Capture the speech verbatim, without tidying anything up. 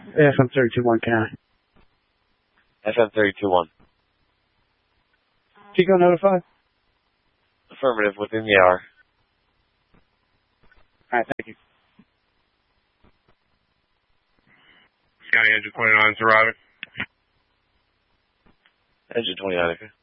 F M three two one County. F M three two one. Chico notified? Affirmative, within the hour. Alright, thank you. County Engine twenty-nine is arriving. Engine twenty-nine, okay.